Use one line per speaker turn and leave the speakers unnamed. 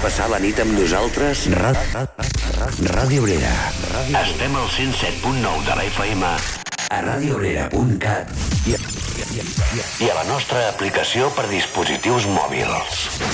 passar la nit amb nosaltres? Ràdio Obrera. Estem al 107.9 de la FM a radiobrera.cat i a la nostra aplicació per dispositius mòbils.